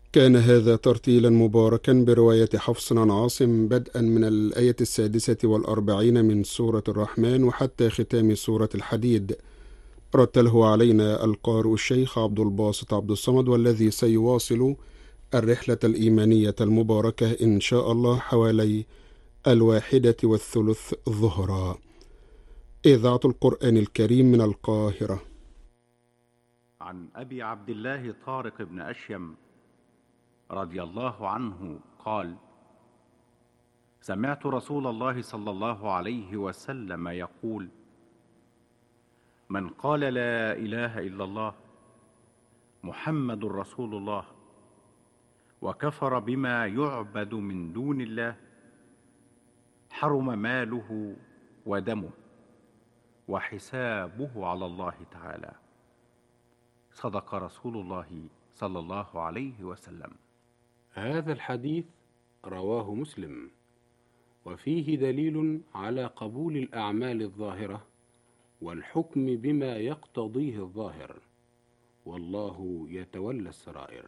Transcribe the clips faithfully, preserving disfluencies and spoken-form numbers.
كان هذا ترتيلا مباركا برواية حفص عن عاصم بدءا من الآية السادسة والأربعين من سورة الرحمن وحتى ختام سورة الحديد. رتله علينا القارئ الشيخ عبد الباسط عبد الصمد، والذي سيواصل الرحلة الإيمانية المباركة إن شاء الله حوالي الواحدة والثلث ظهرا. إذاعة القرآن الكريم من القاهرة. عن أبي عبد الله طارق بن أشيم رضي الله عنه قال: سمعت رسول الله صلى الله عليه وسلم يقول: من قال لا إله إلا الله محمد رسول الله وكفر بما يعبد من دون الله حرم ماله ودمه وحسابه على الله تعالى. صدق رسول الله صلى الله عليه وسلم. هذا الحديث رواه مسلم، وفيه دليل على قبول الأعمال الظاهرة والحكم بما يقتضيه الظاهر، والله يتولى السرائر.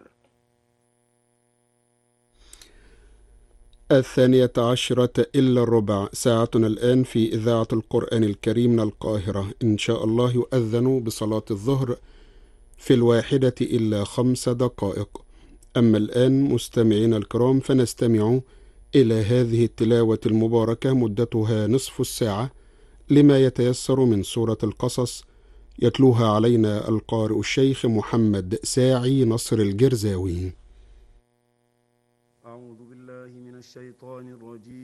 الثانية عشرة إلا الربع، ساعتنا الآن في إذاعة القرآن الكريم من القاهرة. إن شاء الله يؤذن بصلاة الظهر في الواحدة إلا خمس دقائق. أما الآن مستمعين الكرام فنستمع إلى هذه التلاوة المباركة مدتها نصف الساعة لما يتيسر من سورة القصص، يتلوها علينا القارئ الشيخ محمد ساعي نصر الجرزاوي. أعوذ بالله من الشيطان الرجيم.